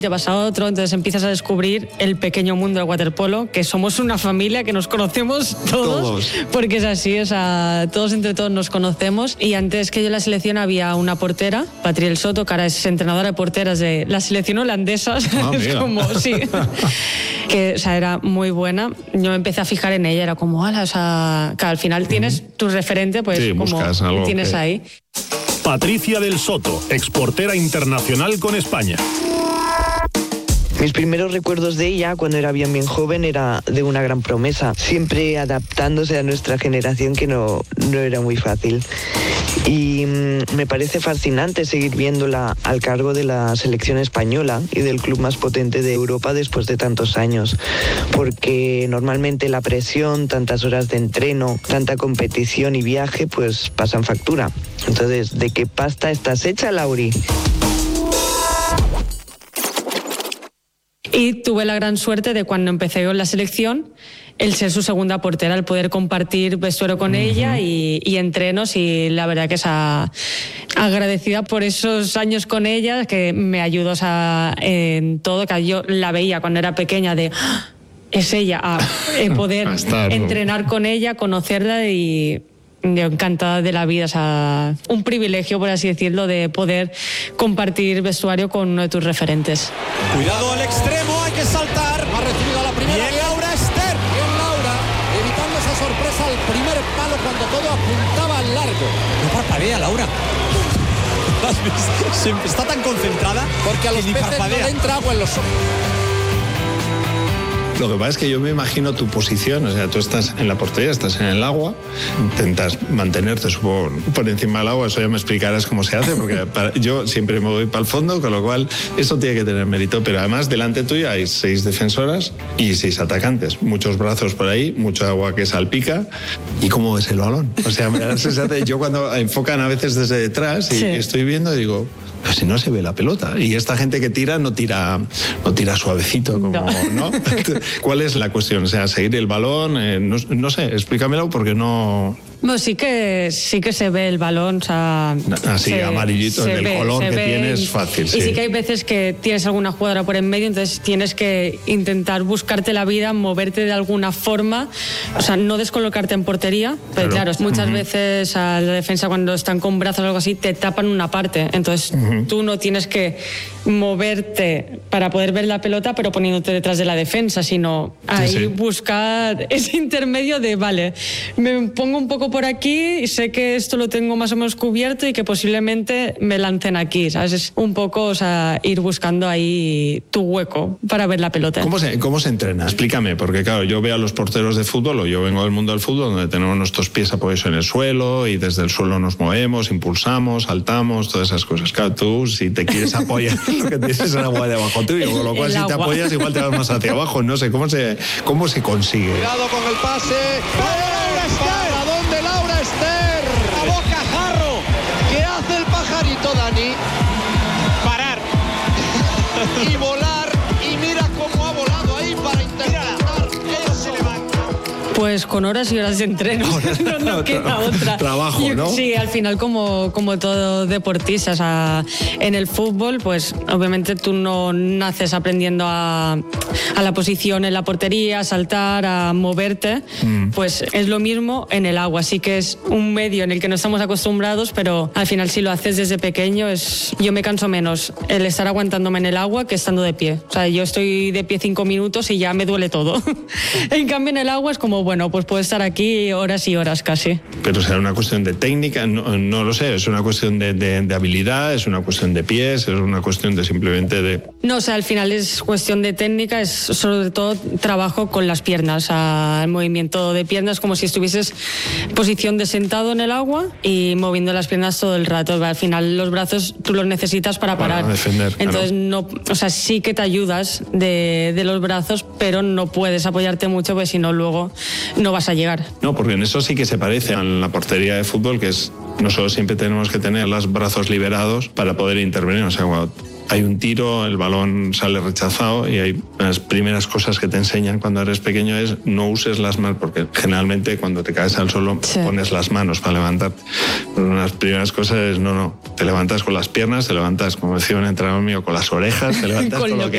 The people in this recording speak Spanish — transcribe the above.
te vas a otro, entonces empiezas a descubrir el pequeño mundo del waterpolo, que somos una familia, que nos conocemos todos. Porque es así, o sea, todos entre todos nos conocemos. Y antes que yo en la selección había una portera, Patriel Soto, que ahora es entrenadora de porteras de la selección holandesa. Es como, sí. Que, o sea, era muy buena. Yo me empecé a fijar en ella, era como, ala, o sea, que al final tienes tu referente, pues sí, como algo tienes que... ahí. Patricia del Soto, exportera internacional con España. Mis primeros recuerdos de ella, cuando era bien joven, era de una gran promesa, siempre adaptándose a nuestra generación, que no era muy fácil. Y me parece fascinante seguir viéndola al cargo de la selección española y del club más potente de Europa después de tantos años, porque normalmente la presión, tantas horas de entreno, tanta competición y viaje, pues pasan factura. Entonces, ¿de qué pasta estás hecha, Lauri? Y tuve la gran suerte de, cuando empecé yo en la selección, el ser su segunda portera, el poder compartir vestuario con ella y entrenos, y la verdad que es agradecida por esos años con ella, que me ayudó, o sea, en todo, que yo la veía cuando era pequeña de... Es ella, a poder entrenar con ella, conocerla, y yo encantada de la vida, o sea, un privilegio, por así decirlo, de poder compartir vestuario con uno de tus referentes. Cuidado al extremo, hay que saltar. Ha recibido la primera. Bien, Laura Ester. Bien, Laura, evitando esa sorpresa al primer palo cuando todo apuntaba al largo. No parpadea, Laura. ¿Has visto? Está tan concentrada porque a los peces no le entra agua en los ojos. Lo que pasa es que yo me imagino tu posición, o sea, tú estás en la portería, estás en el agua, intentas mantenerte, supongo, por encima del agua. Eso ya me explicarás cómo se hace, porque yo siempre me voy para el fondo, con lo cual eso tiene que tener mérito. Pero además, delante tuyo hay 6 defensoras y 6 atacantes, muchos brazos por ahí, mucho agua que salpica. ¿Y cómo ves el balón? O sea, me da la sensación, yo cuando enfocan a veces desde detrás y estoy viendo, digo... Pues si no se ve la pelota. Y esta gente que tira no tira suavecito, como, ¿no? ¿Cuál es la cuestión? O sea, seguir el balón, no sé, explícamelo, porque no... Bueno, sí que se ve el balón, o sea... Así, amarillito, el color que tiene es fácil, sí. Y sí que hay veces que tienes alguna jugadora por en medio, entonces tienes que intentar buscarte la vida, moverte de alguna forma, o sea, no descolocarte en portería, pero claro, muchas veces a la defensa, cuando están con brazos o algo así, te tapan una parte, entonces tú no tienes que moverte para poder ver la pelota, pero poniéndote detrás de la defensa, sino ahí buscar ese intermedio de, vale, me pongo un poco por aquí y sé que esto lo tengo más o menos cubierto y que posiblemente me lancen aquí, ¿sabes? Es un poco, o sea, ir buscando ahí tu hueco para ver la pelota. ¿Cómo se entrena? Explícame, porque claro, yo veo a los porteros de fútbol, o yo vengo del mundo del fútbol, donde tenemos nuestros pies apoyados en el suelo y desde el suelo nos movemos, impulsamos, saltamos, todas esas cosas. Claro, tú, si te quieres apoyar, lo que tienes es el agua debajo tuyo, con lo cual si te apoyas igual te vas más hacia abajo. No sé, ¿cómo se consigue? Cuidado con el pase. ¿Para dónde, Laura Ester? A bocajarro. ¿Qué hace el pajarito, Dani? Parar. Y volar. Y mira cómo ha volado ahí para interpretar. Eso. Pues con horas y horas de entreno. No queda otra. Trabajo, ¿no? Sí, al final como todo deportista, o sea, en el fútbol, pues obviamente tú no naces aprendiendo a la posición en la portería, a saltar, a moverte, pues es lo mismo en el agua. Sí que es un medio en el que no estamos acostumbrados, pero al final si lo haces desde pequeño, yo me canso menos el estar aguantándome en el agua que estando de pie. O sea, yo estoy de pie 5 minutos y ya me duele todo. En cambio en el agua es como, bueno, pues puedo estar aquí horas y horas casi. Pero será una cuestión de técnica, no lo sé, es una cuestión de habilidad, es una cuestión de pies, es una cuestión de simplemente de... No, o sea, al final es cuestión de técnica, es sobre todo trabajo con las piernas, o sea, el movimiento de piernas como si estuvieses en posición de sentado en el agua y moviendo las piernas todo el rato. Al final los brazos tú los necesitas para parar. Defender, entonces claro. No, o sea, sí que te ayudas de los brazos, pero no puedes apoyarte mucho, porque si no luego no vas a llegar. No, porque en eso sí que se parece a la portería de fútbol, que es nosotros siempre tenemos que tener los brazos liberados para poder intervenir. O sea, cuando hay un tiro, el balón sale rechazado y hay las primeras cosas que te enseñan cuando eres pequeño es no uses las manos, porque generalmente cuando te caes al suelo pones las manos para levantarte. Pero una de las primeras cosas es no, te levantas con las piernas, te levantas, como decía un entrenador mío, con las orejas, te levantas con lo que